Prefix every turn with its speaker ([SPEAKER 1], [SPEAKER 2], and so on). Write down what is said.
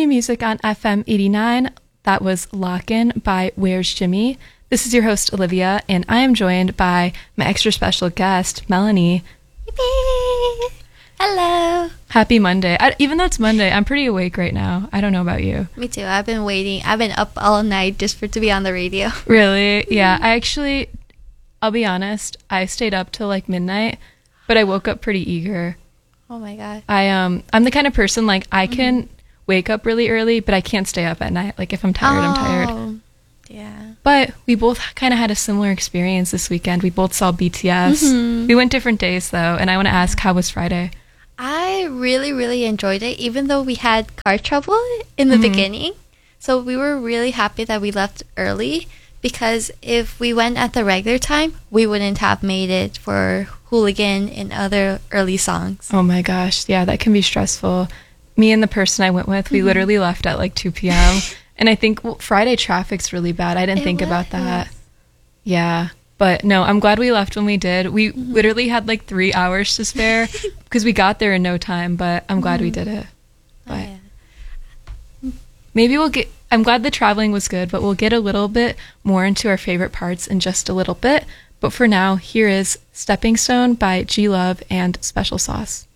[SPEAKER 1] new music on FM 89. That was Lock In by Where's Jimmy. This is your host, Olivia, and I am joined by my extra special guest, Melanie.
[SPEAKER 2] Yippee! Hello.
[SPEAKER 1] Happy Monday. Even though it's Monday, I'm pretty awake right now. I don't know about you.
[SPEAKER 2] Me too. I've been waiting. I've been up all night just to be on the radio.
[SPEAKER 1] Really? Yeah. I'll be honest, I stayed up till like midnight, but I woke up pretty eager.
[SPEAKER 2] Oh my God.
[SPEAKER 1] I'm the kind of person, like, I can wake up really early, but I can't stay up at night. Like, if I'm tired, I'm tired.
[SPEAKER 2] Yeah.
[SPEAKER 1] But we both kind of had a similar experience this weekend. We both saw BTS.
[SPEAKER 2] Mm-hmm.
[SPEAKER 1] We went different days, though, and I want to ask, how was Friday?
[SPEAKER 2] I really, really enjoyed it, even though we had car trouble in the beginning. So we were really happy that we left early, because if we went at the regular time, we wouldn't have made it for Hooligan and other early songs.
[SPEAKER 1] Oh my gosh. Yeah, that can be stressful. Me and the person I went with, we literally left at like 2 p.m. And I think Friday traffic's really bad. I didn't think about that. Yeah. But no, I'm glad we left when we did. We literally had like 3 hours to spare because we got there in no time, but I'm glad we did it. But maybe I'm glad the traveling was good, but we'll get a little bit more into our favorite parts in just a little bit. But for now, here is Stepping Stone by G Love and Special Sauce.